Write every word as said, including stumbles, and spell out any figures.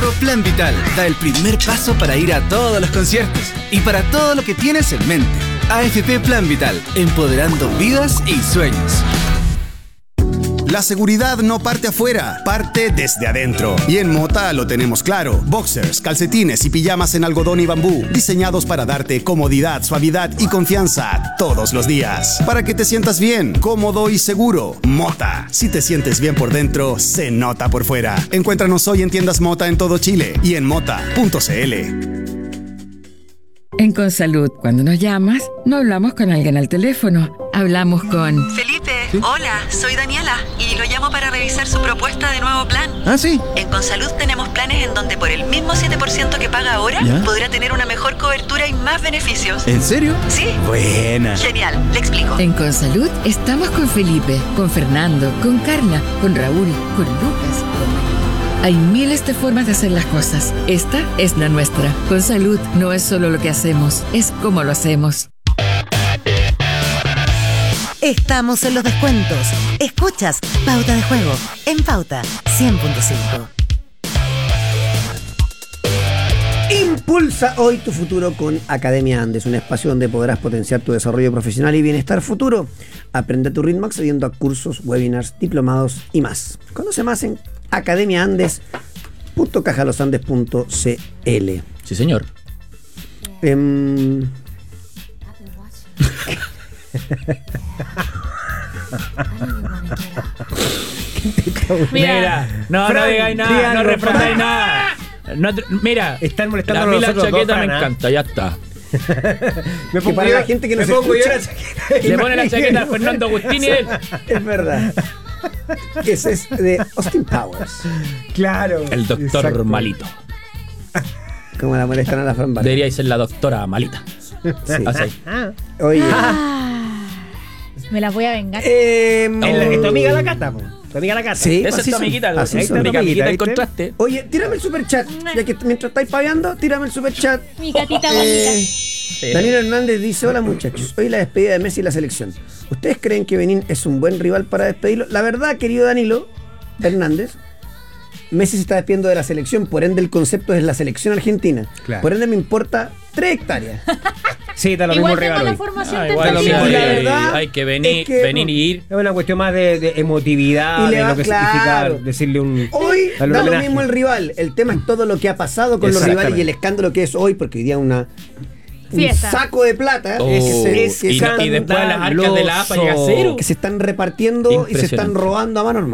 Nuevo Plan Vital da el primer paso para ir a todos los conciertos y para todo lo que tienes en mente. A F P Plan Vital, empoderando vidas y sueños. La seguridad no parte afuera, parte desde adentro. Y en Mota lo tenemos claro. Boxers, calcetines y pijamas en algodón y bambú, diseñados para darte comodidad, suavidad y confianza todos los días. Para que te sientas bien, cómodo y seguro. Mota. Si te sientes bien por dentro, se nota por fuera. Encuéntranos hoy en tiendas Mota en todo Chile y en mota punto c l. En Consalud, cuando nos llamas, no hablamos con alguien al teléfono, hablamos con... Felipe, ¿sí? Hola, soy Daniela y lo llamo para revisar su propuesta de nuevo plan. ¿Ah, sí? En Consalud tenemos planes en donde por el mismo siete por ciento que paga ahora, ¿ya?, podrá tener una mejor cobertura y más beneficios. ¿En serio? Sí. Buena. Genial, le explico. En Consalud estamos con Felipe, con Fernando, con Carla, con Raúl, con Lucas, con... Hay miles de formas de hacer las cosas. Esta es la nuestra. Con Salud no es solo lo que hacemos, es cómo lo hacemos. Estamos en los descuentos. Escuchas Pauta de Juego en Pauta cien punto cinco. Impulsa hoy tu futuro con Academia Andes, un espacio donde podrás potenciar tu desarrollo profesional y bienestar futuro. Aprende a tu ritmo accediendo a cursos, webinars, diplomados y más. Conoce más en academia andes punto cajalosandes punto c l. Sí, señor. Um... Mira, no, Fran, no digáis nada, no respondáis nada. No, mira, están molestando a mí la chaqueta dos, me encanta, ya está. me pongo que para yo, la gente que no se escucha, yo la chaqueta, le pone la chaqueta a Fernando Agustín y él. Es verdad. Ese es de Austin Powers. Claro. El doctor exacto. Malito. Como la molestan a la Fran Vale. Debería ser la doctora Malita. Sí. Así. Oye. Ah, me la voy a vengar. Eh, oh. Es tu amiga la Cata, po. Tu amiga la Cata. Sí, esa es tu amiguita. Así es tu amiguita, el contraste. Oye, tírame el superchat. Ya que mientras estáis paveando, tírame el superchat. Mi catita oh, bonita. Eh, sí. Daniel Hernández dice: hola muchachos, hoy la despedida de Messi y la selección. ¿Ustedes creen que Benín es un buen rival para despedirlo? La verdad, querido Danilo Hernández, Messi se está despidiendo de la selección, por ende el concepto es la selección argentina. Claro. Por ende me importa tres hectáreas. Sí, está lo igual mismo regalo. La formación ah, igual lo mismo, y la verdad hay que venir, es que, venir y ir. Es una cuestión más de, de emotividad, y de va, lo que claro. significa decirle un... Hoy da lo mismo el rival. El tema es todo lo que ha pasado con los rivales y el escándalo que es hoy, porque hoy día una... Fiesta. Un saco de plata oh, que se, es, que y, se y después las arcas de la A P A llega a cero. Que se están repartiendo y se están robando a mano armada.